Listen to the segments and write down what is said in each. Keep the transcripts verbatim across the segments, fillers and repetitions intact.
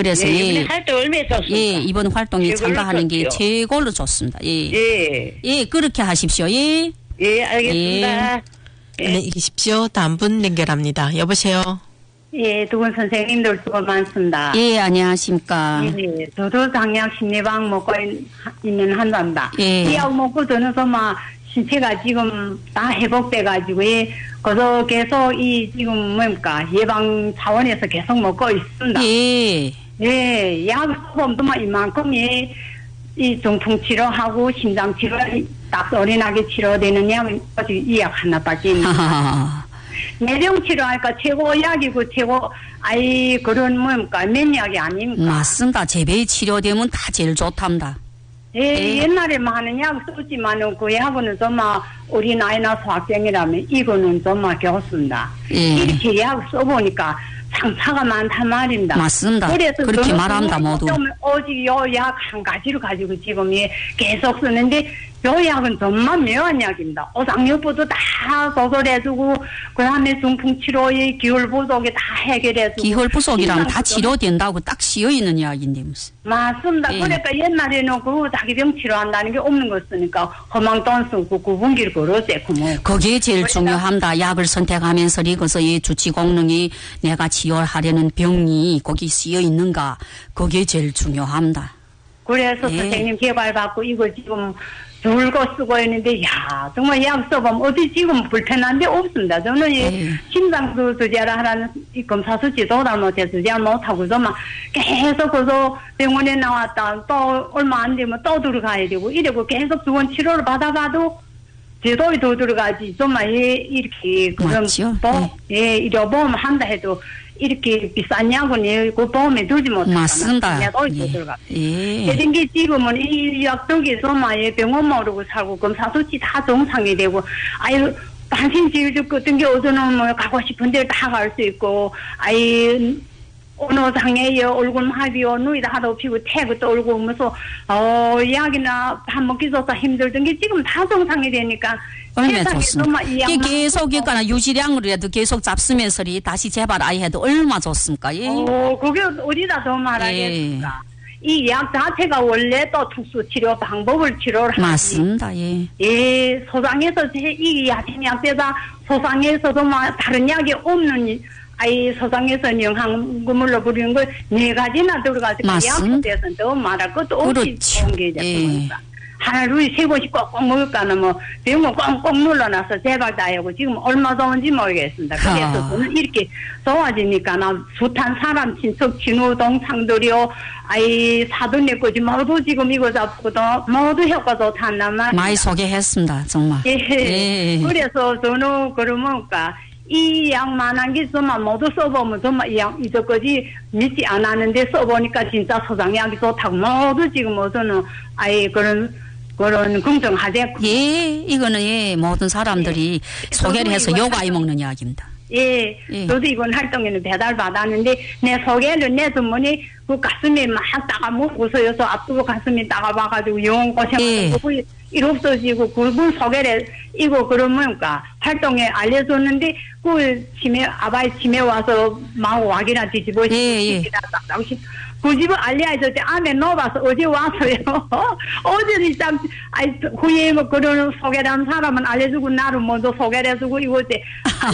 그래서 예, 예, 이번에 활동 얼마나 좋습니까? 예, 이번 활동에 최고로 참가하는 게 좋죠. 최고로 좋습니다. 예. 예. 예, 그렇게 하십시오. 예. 예, 알겠습니다. 예. 네, 계십시오. 다음 분 연결합니다. 여보세요. 예, 두 분 선생님들 수고 많습니다. 예, 안녕하십니까. 예, 저도 당약 심리방 먹고 있는 한답니다. 예. 이 약 먹고 저는 정말 신체가 지금 다 회복돼가지고, 예, 그래서 계속 이 지금 뭡니까, 예방 차원에서 계속 먹고 있습니다. 예. 예, 약 소금도 뭐 이만큼, 예, 이 중풍 치료하고 심장 치료, 딱 어린아기 치료되는 약은 이 약 하나밖에 있는 하하하. 내병 치료하니까 최고 약이고 최고 아이 그런 뭡니까 면약이 아닙니까? 맞습니다. 재배 치료되면 다 제일 좋답니다. 예, 예. 옛날에만 하는 약 쓰지만은 그 약은 정말 우리 나이나 소학생이라면 이거는 정말 좋습니다. 예. 이렇게 약 써보니까 상처가 많단 말입니다. 맞습니다. 그래서 그렇게 저는 말합니다, 그거 모두. 좀 오직 요 약 한 가지를 가지고 지금 예, 계속 쓰는데 요 약은 정말 묘한 약입니다. 오장육부도 다 소설해주고 그 다음에 중풍치료의 기혈부족이 다 해결해주고 기혈부속이랑 다 심장부도- 치료된다고 딱 씌어있는 이야기인데 무슨. 맞습니다. 예. 그러니까 옛날에는 그 자기병 치료한다는 게 없는 거 쓰니까 허망 돈 쓰고 구분기를 걸었지. 뭐. 그게 제일 중요합니다. 약을 선택하면서 이것서 이 주치功能이 내가 치료하려는 병이 거기 쓰여 있는가. 그게 제일 중요합니다. 그래서 예. 선생님 개발받고 이거 지금 줄고 쓰고 있는데 야 정말 약 써보면 어디 지금 불편한 데 없습니다. 저는 이 예. 심장수 주제라 하는 이 검사수치 도달 못해 주제 못하고 정말 계속 그서 병원에 나왔다 또 얼마 안 되면 또 들어가야 되고 이러고 계속 두 번 치료를 받아봐도 제도에 더 들어가지 정말 예, 이렇게 그런 맞죠? 보 예, 의료보험 한다 해도 이렇게 비싼 약은 예, 그 보험에 두지 못하잖아. 맞습니다. 제도에 더 예. 들어가. 예. 이런 게 지금은 이 약속에서 막 병원 모르고 살고 검사수치 다 정상이 되고 아유 반신 지어줄 같은 게 어디는 뭐 가고 싶은 데를 다 갈 수 있고 아이 어느 장애요 얼굴 마비요 누이다 하다 피고 태그 떨고 하면서 어 약이나 밥 먹기 좋다 힘들던 게 지금 다 정상이 되니까 얼마나 세상에 좋습니다. 정말 이 이게 약만 계속 있거나 유지량으로라도 계속 잡수면서 다시 재발 아이 해도 얼마나 좋습니까? 예. 어, 그게 어디다 더 말하겠습니까? 이 약 자체가 원래 또 특수 치료 방법을 치료를 하지. 맞습니다. 예. 예, 소상에서 제, 이 야생약제다 소상에서도 막 다른 약이 없는 아이 소상에서 영양금으로 부리는 걸 네 가지나 들어가지고 맞습니다. 약속에서는 더 말할 것도 없이 그렇죠. 좋은 게 이제 예. 그러니까. 하루에 세 번씩 꼭꼭 먹을까는 뭐 병원 꽁꽁 눌러놔서 제발 다 하고 지금 얼마 좋은지 모르겠습니다. 그래서 아. 저는 이렇게 좋아지니까 나 숱한 사람 친척 친구 동창들이요 아이 사돈네 거지 모두 지금 이거 잡고도 모두 효과 좋다는 말. 많이 소개했습니다. 정말. 예. 예. 그래서 저는 그러니까 이 약만한 게 정말 모두 써보면 정말 이 약 이제까지 믿지 않았는데 써보니까 진짜 소장약이 좋다고 모두 지금 저는 아예 그런 그런 긍정하지. 예, 이거는 예, 모든 사람들이 소개를 해서 요가에 먹는 이야기입니다. 예, 예. 저도 이번 활동에는 배달 받았는데 내 소개를 내 주머니 그 가슴이 막 따가 먹고서여서 앞두고 가슴이 따가봐가지고 영 고생하고 예. 그 일 없어지고 그분 소개를 이거 그러면까 활동에 알려줬는데 그 치매 아바이 치매 와서 막 와기나 뒤집어지고 예, 예. 그 집을 알려야죠. 안에 넣어봐서 어제 와서요. 어제 참 아이 후에 뭐 그런 소개를 한 사람은 알려주고 나를 먼저 소개를 해주고 이거 때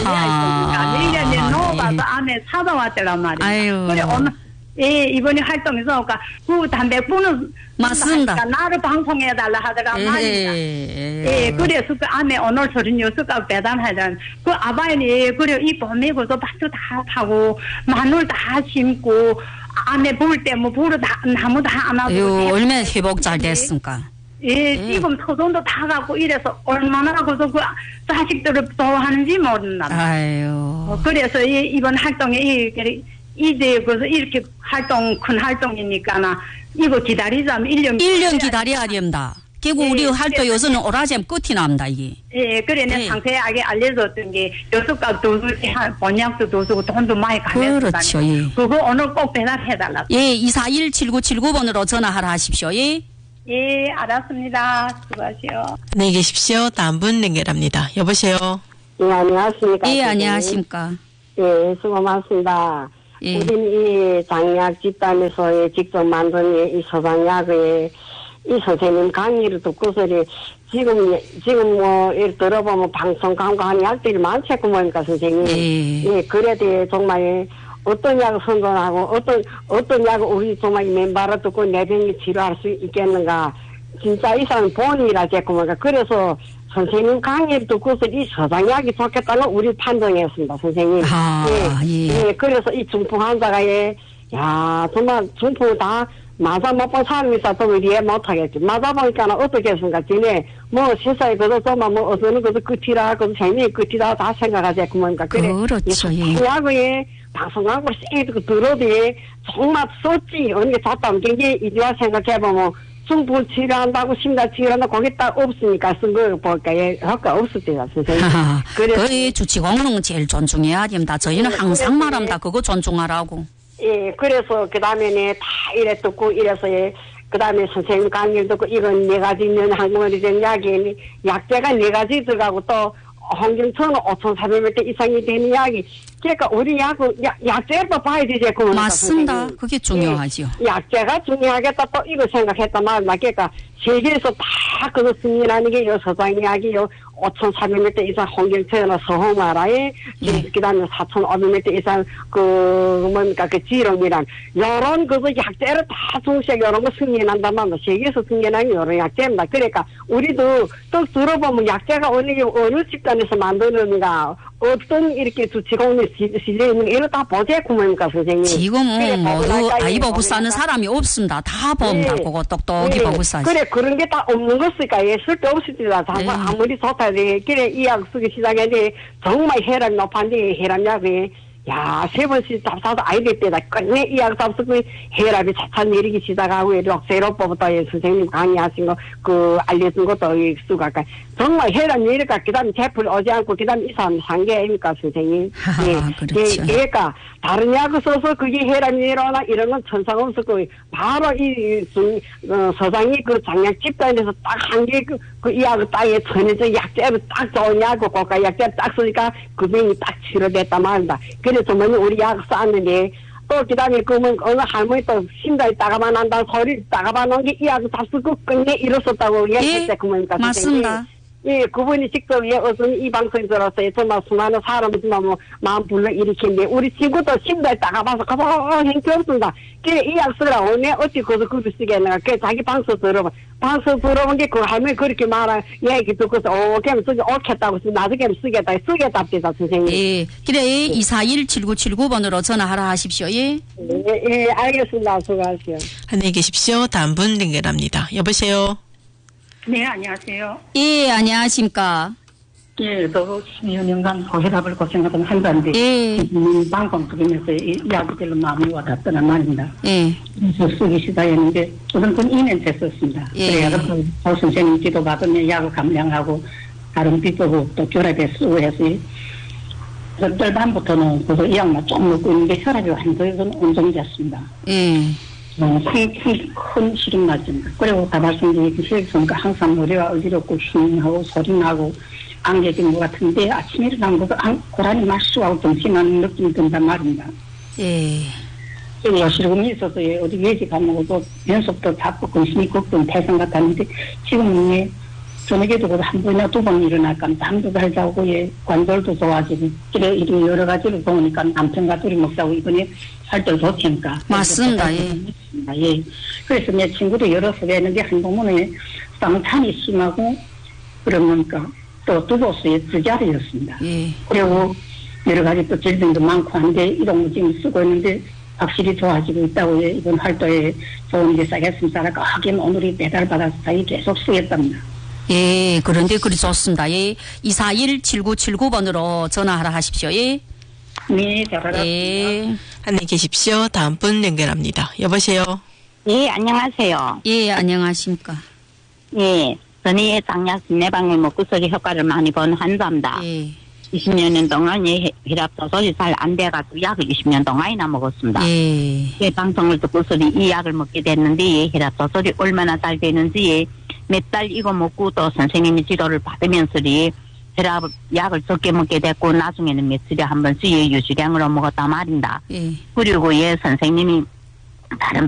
알려야죠. 이래 아, 넣어봐서 예. 안에 찾아왔더란 말이에요. 아유. 그래 오늘 예 이번에 활동에서 그러니까 그 담배 뿌는 맞습니다. 나를 방송해달라 하더란 말입니다. 예, 예, 그래서 그 안에 오늘 서른 여섯 가 배달하던 그 아바이니 그래 이 봄에 그저 밭도 다 파고 마늘 다 심고 안에 볼 때 뭐 보러 다 나무 다 안 하고 아유, 얼마나 회복 잘 됐습니까? 예, 지금 토종도 다 갖고 이래서 얼마나 그저 그 자식들을 좋아하는지 모른다. 아유. 어, 그래서 이, 이번 활동에 이, 이제 그래서 이렇게 활동 큰 활동이니까나 이거 기다리자면 일 년 일 년 기다려야 됩니다. 결국 예, 우리 활동 그래서 요새는 오라지면 끝이 납니다, 이게. 예, 그래 내 예. 상세하게 알려줬던 게 여섯값 도수지 번약도 도수고 돈도 많이 가냈다. 그렇죠, 예. 그거 오늘 꼭 배달해달라. 예, 이사일 칠구 칠구 번으로 전화하라 하십시오, 예. 예, 알았습니다. 수고하세요. 네, 계십시오. 다음 분 연결합니다. 여보세요. 예, 안녕하십니까. 예, 선생님. 안녕하십니까. 예, 수고 많습니다. 예. 우리는 이 장약 집단에서 직접 만든 이 서장약의 이 선생님 강의를 듣고서는 지금, 지금 뭐, 이렇게 들어보면 방송 강과하는 약들이 많지고 뭡니까, 선생님. 예. 예, 그래 대 정말 어떤 약을 선전하고 어떤, 어떤 약을 우리 정말 맨발을 듣고 내 병이 치료할 수 있겠는가. 진짜 이 사람 본이라 했고 뭡니까. 그래서 선생님 강의를 듣고서 이 서장약이 좋겠다는 우리 판정했습니다, 선생님. 아, 예. 예, 그래서 이 중풍 환자가, 예, 야, 정말 중풍 다 맞아 못 본 사람이 있어도 이해 못하겠지. 맞아 보니까는 어떻게 했습니까? 지네, 뭐, 세상에 그저 정말 뭐, 어서는 그저 끝이라, 그저 재미의 끝이라 다 생각하지, 그 뭡니까? 그래. 그렇죠, 예. 약의 방송하고 쌩 들어도, 정말 썼지. 어느 게 좋다면 굉장히 이제와 생각해보면, 중풍 치료한다고, 심장 치료한다고, 거기 딱 없으니까 쓴 거 볼까, 예, 효과 없을 때가, 선생님. 그래서. 그 주치 공룡은 제일 존중해야 됩니다. 저희는 네, 항상 그래서 말합니다. 그거 존중하라고. 예, 그래서 그 다음에는 다 이래 듣고 이래서 예, 그 다음에 선생님 강의를 듣고 이건 네 가지 있는 항문이 된 약이 약재가 네 가지 들어가고 또 홍경천은 오천사백 밀리리터 이상이 되는 약이 그러니까 우리 약은 약, 약재를 봐야 되지. 맞습니다. 선생님. 그게 중요하죠. 예, 약재가 중요하겠다 또 이거 생각했단 말이야. 그러니까 세계에서 다 그거 승인하는 게 요 서장 약이요. 오천사백 밀리리터 이상 홍경천이나 서홍마라에 예. 그 다음에 사천오백 밀리리터 이상 그 뭡니까 그 지름이란 요런 그거 약재를 다 중시하게 요런 거 승인한단 말이야. 세계에서 승인하는 요런 약재입니다. 그러니까 우리도 또 들어보면 약재가 어느 어느 집단에서 만드는가 어떤 이렇게 주치공이 시절에 있는 거 이런 다 보제고 뭡니까 선생님. 지금은 모두 아이 보고 사는 사람이 없습니다. 다 봅니다. 네. 그거 똑똑히 네. 보고 사지. 그래 그런 게 다 없는 것이니까 예, 쓸데없을 때다. 정말 네. 아무리 좋다. 그래 이 약 쓰기 시작했는데 정말 혈압이 높았는데 혈압약이 야, 세 번씩 잡사도 아이들 때다. 끝내 이 약 잡수고 혈압이 차차 내리기 시작하고 록세로법부터 선생님 강의하신 거 그 알려준 것도 수가 정말 혈압 내리니까 그 다음에 제풀 오지 않고 그 다음에 이 사람 산 게 아닙니까 선생님. 하하, 예. 그렇죠. 예, 그러니까 다른 약을 써서 그게 혈압 내려오나 이런 건 천상 없었고 바로 이 중, 어, 서장이 그 장약 집단에서 딱 한 개 그 그 이 약을 딱에 전해져 약재를 딱 좋으냐고 고가 약재를 딱 쓰니까 그 병이 딱 치료됐단 말입니다. 그래서 뭐니 우리 약 쌌는데 또 그다음에 그러면 어느 할머니 또 심장이 따가만 한다는 소리 따가만 한 게 이 약을 다 쓰고 끝내 일었었다고 얘기했대. 그 뭡니까 맞습니다. 예, 그분이 직접 예, 어떤 이 방송에 들어서 정말 수많은 사람들만 뭐 마음 불러 일으키는데 우리 친구도 심장이 따가봐서 가서 행편없습니다. 그래 이 약 쓰라 오네 어찌 거기서 그를 쓰겠는가. 그래 자기 방송 들어봐. 방송 들어본 게 그 할머니 그렇게 말한 얘기 듣고서 오 그럼 쓰기 옳겠다고 나중에 쓰겠다 쓰겠다 합니다 선생님. 예, 그래 이사일 칠구칠구 번으로 전화하라 하십시오. 예. 예, 예, 알겠습니다. 수고하세요. 안녕히 계십시오. 다음 분 연결합니다. 여보세요. 네, 안녕하세요. 예, 안녕하십니까. 예, 저 십여 년간 고혈압을 고생하던 환자인데 예. 음, 방송 들으면서 이 이야기들로 마음이 와닿더란 말입니다. 예. 그래서 쓰기 시작했는데 우선 그 이 년 됐었습니다. 예. 그래야 그 조 선생님 지도 받으면 약을 감량하고 다른 비법을 또 결합해 쓰고 해서 몇달 반부터는 그래서 이 약만 좀 먹고 있는데 혈압이 완전히 온정됐습니다. 예. 어, 상당히 큰 시름 맞습니다. 그리고 다 말씀드린 혈액순가 항상 머리가 어지럽고 흉하고 소리 나고 안개진 것 같은데 아침에 일어난 것도 고라니 마시고 정신하는 느낌이 든단 말입니다. 예. 여실금이 있어서 어디 외지 가면도 연속도 자꾸 근심이 걱정 태산 같았는데 지금은 예, 저녁에도 한 번이나 두 번 일어날까 잠도 잘 자고 예, 관절도 좋아지고 그래 이런 여러 가지를 보니까 남편과 둘이 먹자고 이번에 살들 좋다니까. 맞습니다. 예. 예. 그래서 내 친구도 여러 소개했는데 한동문에 쌍탄이 심하고 그러니까 또 두보수에 주자리였습니다. 예. 그리고 여러 가지 또 질병도 많고 한데 이런 거 지금 쓰고 있는데 확실히 좋아지고 있다고 예, 이번 활동에 좋은 게 싸겠습니다. 하긴 오늘이 배달받아서 자기 계속 쓰겠답니다. 예, 그런데 그리 좋습니다. 예, 이사일 칠구칠구 번으로 전화하라 하십시오. 예. 네, 잘 알았습니다. 예. 안녕히 계십시오. 다음 분 연결합니다. 여보세요. 예, 안녕하세요. 예, 안녕하십니까. 예, 전에 장약 진내방을 먹고 소리 효과를 많이 본 환자입니다. 예. 이십 년 동안 예, 혈압 조절이 잘 안 돼가지고 약을 이십 년 동안이나 먹었습니다. 예. 예, 방송을 듣고 소리 이 약을 먹게 됐는데 예, 혈압 조절이 얼마나 잘 되는지 예, 몇 달 이거 먹고 또 선생님이 지도를 받으면서 예, 혈압 약을 적게 먹게 됐고 나중에는 며칠에 한 번씩 유주량으로 먹었단 말입니다. 예. 그리고 예 선생님이 다른